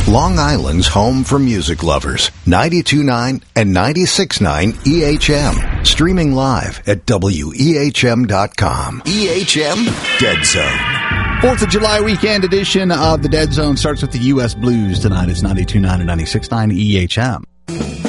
Long Island's home for music lovers. 92.9 and 96.9 EHM. Streaming live at WEHM.com. EHM Dead Zone. 4th of July weekend edition of the Dead Zone starts with the U.S. Blues tonight. It's 92.9 and 96.9 EHM.